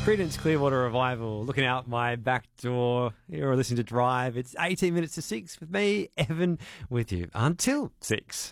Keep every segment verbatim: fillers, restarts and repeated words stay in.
Creedence Clearwater Revival, looking out my back door. You're listening to Drive. It's eighteen minutes to six with me, Evan, with you until six.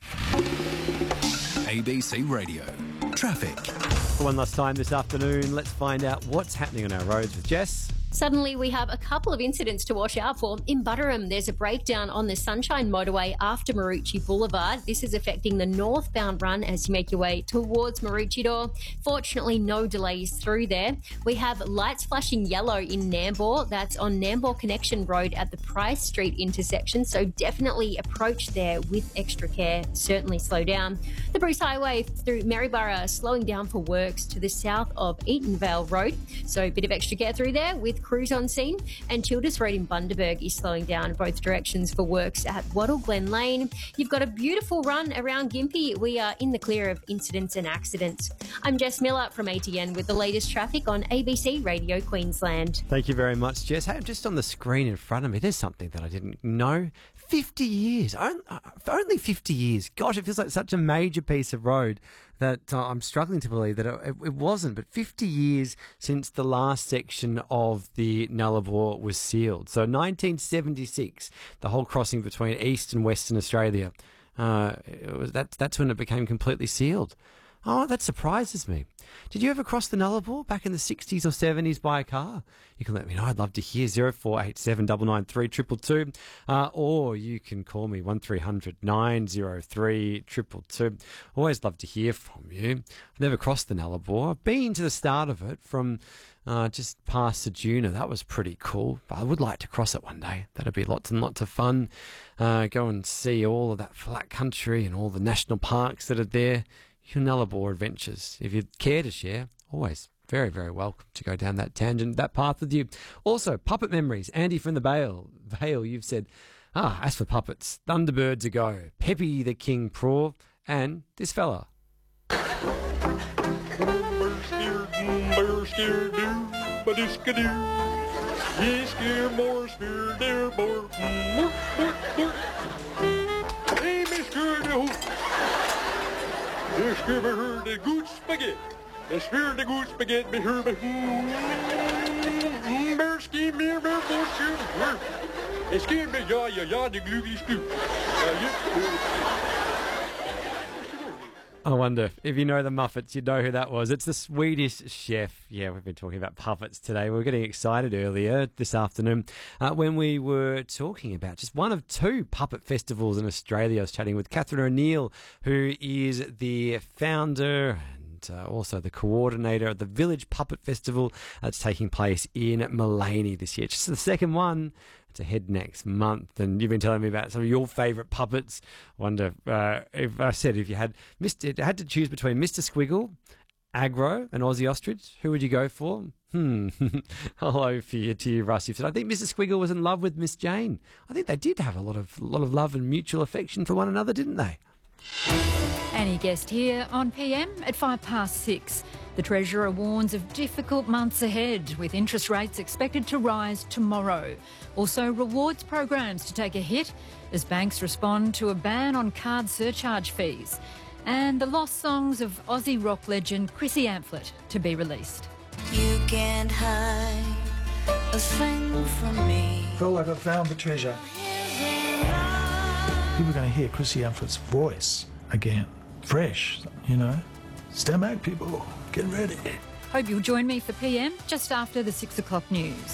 A B C Radio. Traffic. For one last time this afternoon, let's find out what's happening on our roads with Jess. Suddenly, we have a couple of incidents to watch out for. In Butterham, there's a breakdown on the Sunshine Motorway after Maroochy Boulevard. This is affecting the northbound run as you make your way towards Maroochydore. Fortunately, no delays through there. We have lights flashing yellow in Nambour. That's on Nambour Connection Road at the Price Street intersection, so definitely approach there with extra care. Certainly slow down. The Bruce Highway through Maryborough slowing down for works to the south of Eatonvale Road, so a bit of extra care through there with crews on scene. And Childers Road in Bundaberg is slowing down both directions for works at Wattle Glen Lane. You've got a beautiful run around Gympie. We are in the clear of incidents and accidents. I'm Jess Miller from A T N with the latest traffic on A B C Radio Queensland. Thank you very much, Jess. Hey, just on the screen in front of me, there's something that I didn't know. fifty years. Only fifty years. Gosh, it feels like such a major piece of road that uh, I'm struggling to believe that it, it wasn't. But fifty years since the last section of the Nullarbor was sealed. So nineteen seventy-six, the whole crossing between East and Western Australia, uh, it was, that, that's when it became completely sealed. Oh, that surprises me. Did you ever cross the Nullarbor back in the sixties or seventies by a car? You can let me know. I'd love to hear. zero four eight seven nine nine three two two two. Uh, or you can call me one three hundred nine oh three two two two. Always love to hear from you. I've never crossed the Nullarbor. I've been to the start of it from uh, just past Sejuna. That was pretty cool. But I would like to cross it one day. That'd be lots and lots of fun. Uh, go and see all of that flat country and all the national parks that are there. Your Nullarbor adventures. If you care to share, always very, very welcome to go down that tangent, that path with you. Also, puppet memories. Andy from the Vale. Vale, you've said, ah, as for puppets, Thunderbirds a go, Peppy the King Praw, and this fella. Let's give her the good spaghetti. Let's hear the good spaghetti. Be her, be her, ski me, be her, let's give me, ja, ja, ja, the gluggy stew. I wonder if you know the Muppets, you know who that was. It's the Swedish Chef. Yeah, we've been talking about puppets today. We were getting excited earlier this afternoon uh, when we were talking about just one of two puppet festivals in Australia. I was chatting with Catherine O'Neill, who is the founder and uh, also the coordinator of the Village Puppet Festival that's taking place in Mullaney this year. Just the second one to head next month, and you've been telling me about some of your favourite puppets. I wonder uh, if I said if you had Mister had to choose between Mister Squiggle, Agro, and Aussie Ostrich, who would you go for? Hmm. Hello for you to you, Russ. You've said I think Mister Squiggle was in love with Miss Jane. I think they did have a lot of lot of love and mutual affection for one another, didn't they? Any guest here on P M at five past six. The Treasurer warns of difficult months ahead, with interest rates expected to rise tomorrow. Also, rewards programs to take a hit as banks respond to a ban on card surcharge fees. And the lost songs of Aussie rock legend Chrissy Amphlett to be released. You can't hide a thing from me. Felt like I found the treasure. People are going to hear Chrissy Amplett's voice again. Fresh, you know. Stand back, people. Get ready. Hope you'll join me for P M just after the six o'clock news.